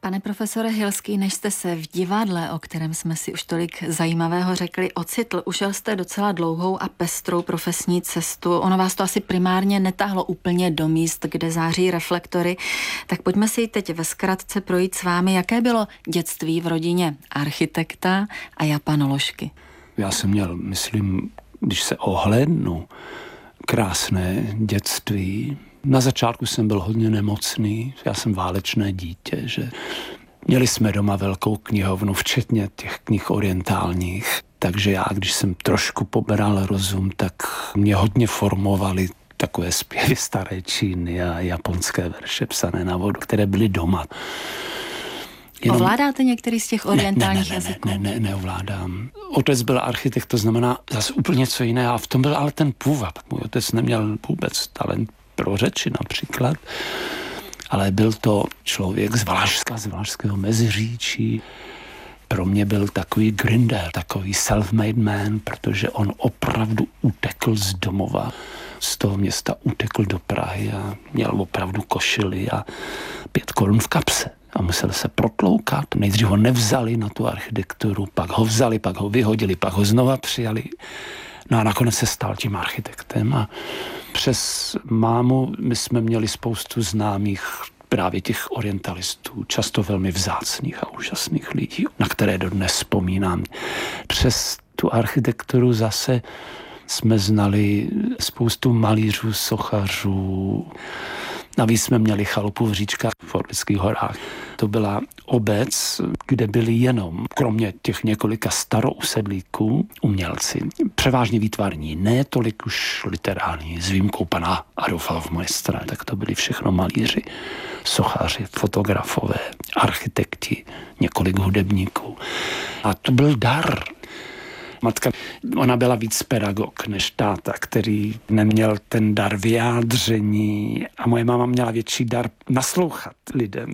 Pane profesore Hilský, než jste se v divadle, o kterém jsme si už tolik zajímavého řekli, ocitl, ušel jste docela dlouhou a pestrou profesní cestu. Ono vás to asi primárně netáhlo úplně do míst, kde září reflektory. Tak pojďme si teď ve zkratce projít s vámi, jaké bylo dětství v rodině architekta a japanoložky. Já jsem měl, myslím, když se ohlédnu, krásné dětství. Na začátku jsem byl hodně nemocný, já jsem válečné dítě, že měli jsme doma velkou knihovnu, včetně těch knih orientálních, takže já, když jsem trošku poberal rozum, tak mě hodně formovali takové zpěvy staré Číny a japonské verše psané na vodu, které byly doma. Ovládáte některý z těch orientálních jazyků? Neovládám. Otec byl architekt, to znamená zase úplně něco jiného. A v tom byl ale ten půvab. Můj otec neměl vůbec talent pro řeči například, ale byl to člověk z Valašska, z Valašského Meziříčí. Pro mě byl takový grinder, takový self-made man, protože on opravdu utekl z domova. Z toho města utekl do Prahy a měl opravdu košili a 5 korun v kapse. A musel se protloukat. Nejdřív ho nevzali na tu architekturu, pak ho vzali, pak ho vyhodili, pak ho znova přijali. No a nakonec se stal tím architektem a přes mámu my jsme měli spoustu známých právě těch orientalistů, často velmi vzácných a úžasných lidí, na které dodnes vzpomínám. Přes tu architekturu zase jsme znali spoustu malířů, sochařů. Navíc jsme měli chalupu v Říčkách v Orlických horách. To byla obec, kde byli jenom, kromě těch několika starousedlíků, umělci. Převážně výtvarní, ne tolik už literární, s výjimkou pana Adolfa Hofmeistera, tak to byli všechno malíři, sochaři, fotografové, architekti, několik hudebníků. A to byl dar. Matka, ona byla víc pedagog než táta, který neměl ten dar vyjádření a moje máma měla větší dar naslouchat lidem.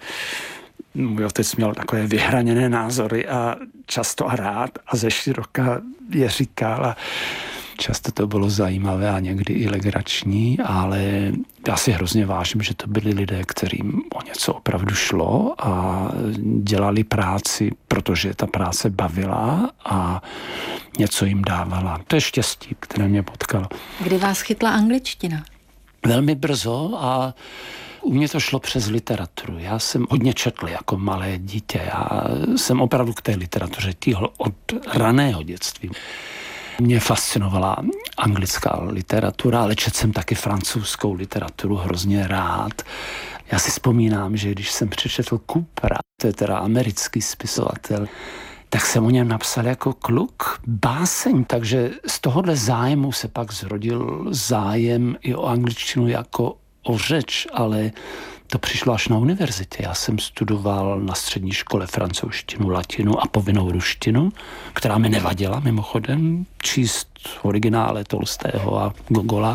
Můj otec měl takové vyhraněné názory a často a rád a ze široka je říkal a často to bylo zajímavé a někdy i legrační, ale já si hrozně vážím, že to byli lidé, kterým o něco opravdu šlo a dělali práci, protože ta práce bavila a něco jim dávala. To je štěstí, které mě potkalo. Kdy vás chytla angličtina? Velmi brzo a u mě to šlo přes literaturu. Já jsem hodně četl jako malé dítě. Já jsem opravdu k té literatuře tíhl od raného dětství. Mě fascinovala anglická literatura, ale četl jsem taky francouzskou literaturu hrozně rád. Já si vzpomínám, že když jsem přečetl Coopera, to je teda americký spisovatel, tak jsem o něm napsal jako kluk báseň. Takže z tohohle zájmu se pak zrodil zájem i o angličtinu jako o řeč, ale to přišlo až na univerzitě. Já jsem studoval na střední škole francouzštinu, latinu a povinnou ruštinu, která mi nevadila mimochodem číst originále Tolstého a Gogola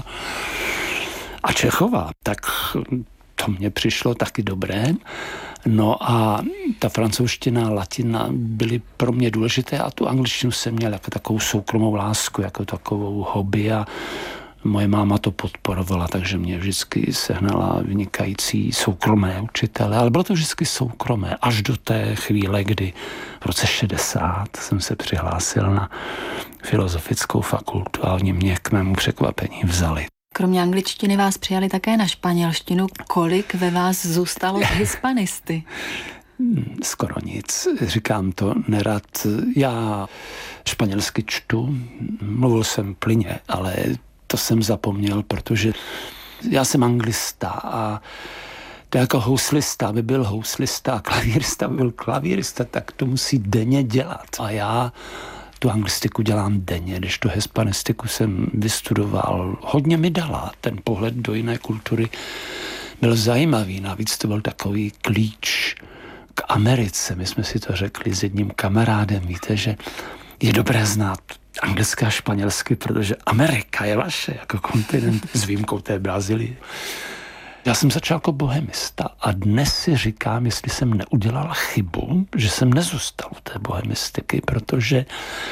a Čechova. Tak to mně přišlo taky dobré. No a ta francouzština, latina byly pro mě důležité a tu angličtinu jsem měl jako takovou soukromou lásku, jako takovou hobby a moje máma to podporovala, takže mě vždycky sehnala vynikající soukromé učitele, ale bylo to vždycky soukromé, až do té chvíle, kdy v roce 60 jsem se přihlásil na filozofickou fakultu a oni mě k mému překvapení vzali. Kromě angličtiny vás přijali také na španělštinu. Kolik ve vás zůstalo z hispanisty? Skoro nic. Říkám to nerad. Já španělsky čtu, mluvil jsem plyně, ale to jsem zapomněl, protože já jsem anglista a to jako houslista by byl houslista a klavírista by byl klavírista, tak to musí denně dělat. A já tu anglistiku dělám denně, když tu hispanistiku jsem vystudoval. Hodně mi dala, ten pohled do jiné kultury byl zajímavý, navíc to byl takový klíč k Americe. My jsme si to řekli s jedním kamarádem, víte, že je dobré znát anglicky a španělsky, protože Amerika je vaše jako kontinent s výjimkou té Brazílie. Já jsem začal jako bohemista a dnes si říkám, jestli jsem neudělal chybu, že jsem nezůstal u té bohemistiky, protože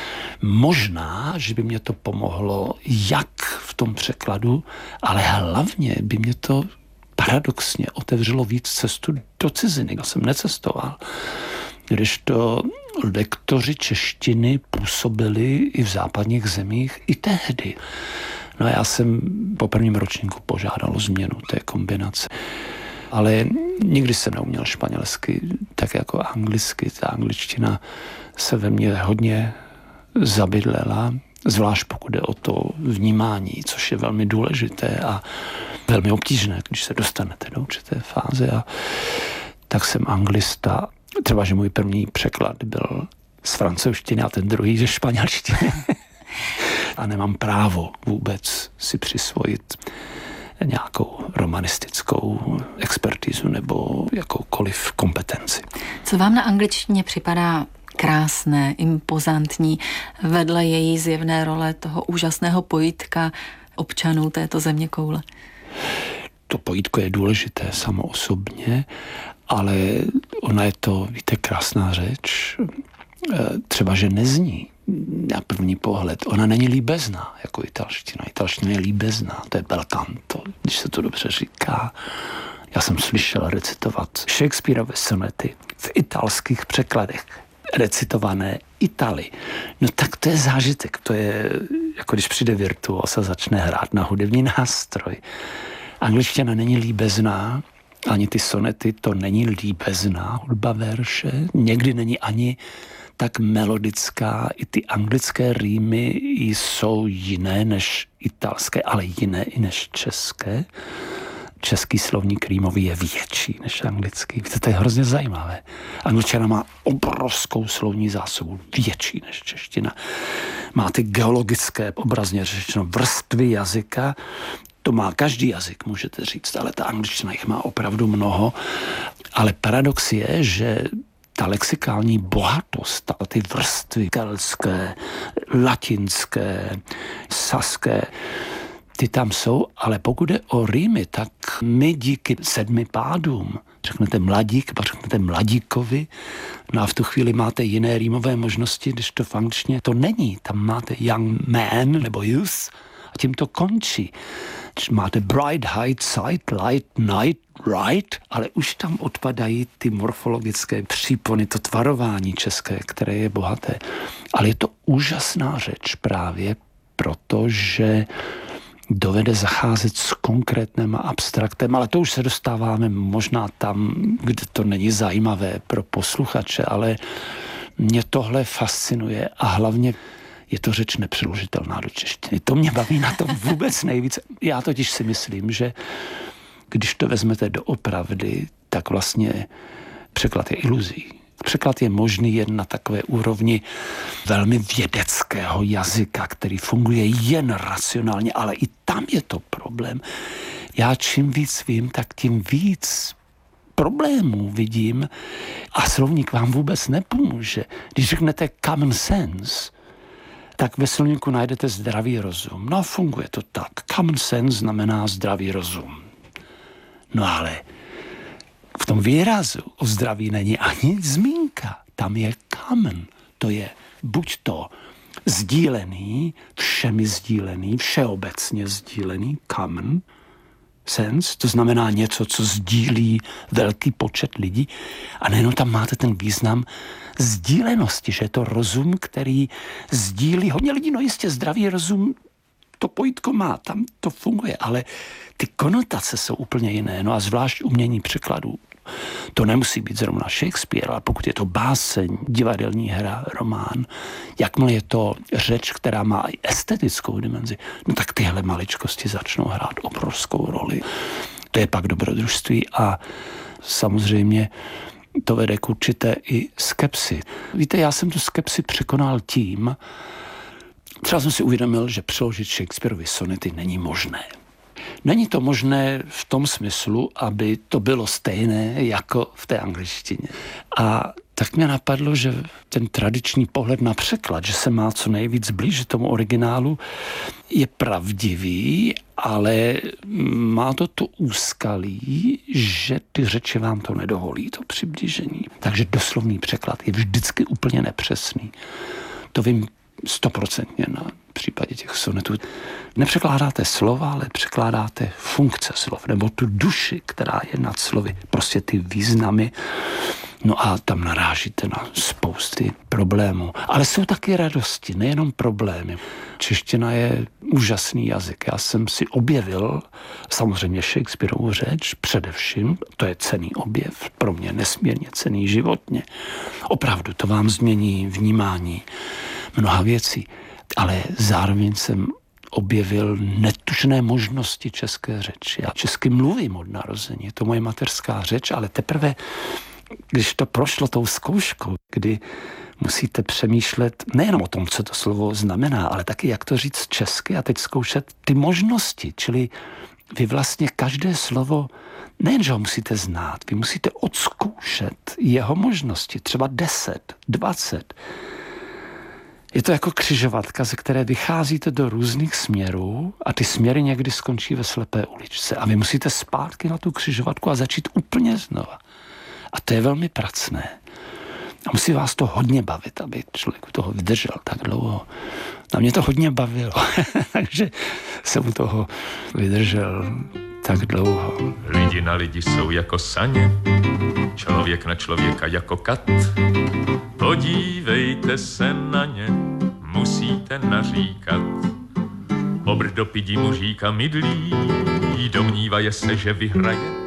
možná, že by mě to pomohlo jak v tom překladu, ale hlavně by mě to paradoxně otevřelo víc cestu do ciziny. Já jsem necestoval. Kdežto lektoři češtiny působili i v západních zemích i tehdy. No a já jsem po prvním ročníku požádal o změnu té kombinace. Ale nikdy jsem neuměl španělsky tak jako anglicky. Ta angličtina se ve mně hodně zabydlela, zvlášť pokud jde o to vnímání, což je velmi důležité a velmi obtížné, když se dostanete do určité fáze. A tak jsem anglista. Třeba, že můj první překlad byl z francouzštiny a ten druhý ze španělštiny. A nemám právo vůbec si přisvojit nějakou romanistickou expertizu nebo jakoukoliv kompetenci. Co vám na angličtině připadá krásné, impozantní, vedle její zjevné role toho úžasného pojítka občanů této zeměkoule? To pojítko je důležité samo osobně, ale ona je to, víte, krásná řeč. Třeba, že nezní na první pohled. Ona není líbezná, jako italština. Italština je líbezná, to je bel canto, když se to dobře říká. Já jsem slyšel recitovat Shakespeareove sonety v italských překladech, recitované Itali. No tak to je zážitek, to je jako když přijde virtuos a začne hrát na hudební nástroj. Angličtina není líbezná, ani ty sonety, to není líbezná hudba verše, někdy není ani tak melodická, i ty anglické rýmy jsou jiné než italské, ale jiné i než české. Český slovník rýmový je větší než anglický. Víte, to je hrozně zajímavé. Angličtina má obrovskou slovní zásobu, větší než čeština. Má ty geologické, obrazně řečeno, vrstvy jazyka. To má každý jazyk, můžete říct, ale ta angličtina jich má opravdu mnoho. Ale paradox je, že ta lexikální bohatost, ty vrstvy keltské, latinské, saské, ty tam jsou, ale pokud jde o rýmy, tak my díky 7 pádům, řeknete mladík, pak řeknete mladíkovi, no a v tu chvíli máte jiné rýmové možnosti, když to v angličtině to není. Tam máte young man nebo youth a tím to končí. Když máte bright, height, sight, light, night, right, ale už tam odpadají ty morfologické přípony, to tvarování české, které je bohaté. Ale je to úžasná řeč právě protože dovede zacházet s konkrétním abstraktem, ale to už se dostáváme možná tam, kde to není zajímavé pro posluchače, ale mě tohle fascinuje a hlavně je to řeč nepřeložitelná do češtiny. To mě baví na tom vůbec nejvíce. Já totiž si myslím, že když to vezmete doopravdy, tak vlastně překlad je iluzí. Překlad je možný jen na takové úrovni velmi vědeckého jazyka, který funguje jen racionálně, ale i tam je to problém. Já čím víc vím, tak tím víc problémů vidím a slovník vám vůbec nepomůže. Když řeknete common sense, tak ve slovníku najdete zdravý rozum. No a funguje to tak. Common sense znamená zdravý rozum. No ale v tom výrazu o zdraví není ani zmínka. Tam je common. To je buď to sdílený, všemi sdílený, všeobecně sdílený, common sense, to znamená něco, co sdílí velký počet lidí. A nejenom tam máte ten význam sdílenosti, že je to rozum, který sdílí hodně lidí. No jistě zdravý rozum, to pojítko má, tam to funguje, ale ty konotace jsou úplně jiné. No a zvlášť umění překladů. To nemusí být zrovna Shakespeare, ale pokud je to báseň, divadelní hra, román, jakmile je to řeč, která má i estetickou dimenzi, no tak tyhle maličkosti začnou hrát obrovskou roli. To je pak dobrodružství a samozřejmě to vede k určité i skepsi. Víte, já jsem tu skepsi překonal tím, třeba jsem si uvědomil, že přeložit Shakespeareovy sonety není možné. Není to možné v tom smyslu, aby to bylo stejné jako v té angličtině. A tak mě napadlo, že ten tradiční pohled na překlad, že se má co nejvíc blížit tomu originálu, je pravdivý, ale má to úskalí, že ty řeči vám to nedovolí, to přiblížení. Takže doslovný překlad je vždycky úplně nepřesný. To vím 100% na případě těch sonetů. Nepřekládáte slova, ale překládáte funkce slov, nebo tu duši, která je nad slovy, prostě ty významy. No a tam narážíte na spousty problémů. Ale jsou taky radosti, nejenom problémy. Čeština je úžasný jazyk. Já jsem si objevil samozřejmě Shakespearovu řeč především. To je cenný objev, pro mě nesmírně cenný životně. Opravdu to vám změní vnímání mnoha věcí. Ale zároveň jsem objevil netušné možnosti české řeči. Já česky mluvím od narození, je to moje mateřská řeč, ale teprve, když to prošlo tou zkouškou, kdy musíte přemýšlet nejenom o tom, co to slovo znamená, ale taky, jak to říct česky a teď zkoušet ty možnosti, čili vy vlastně každé slovo nejenže ho musíte znát, vy musíte odzkoušet jeho možnosti, třeba 10, 20. Je to jako křižovatka, ze které vycházíte do různých směrů a ty směry někdy skončí ve slepé uličce a vy musíte zpátky na tu křižovatku a začít úplně znova. A to je velmi pracné. A musí vás to hodně bavit, aby člověk u toho vydržel tak dlouho. A mě to hodně bavilo, takže jsem u toho vydržel tak dlouho. Lidi na lidi jsou jako saně, člověk na člověka jako kat. Podívejte se na ně, musíte naříkat. Obr do pidi mu říká mydlí, domnívaje se, že vyhraje.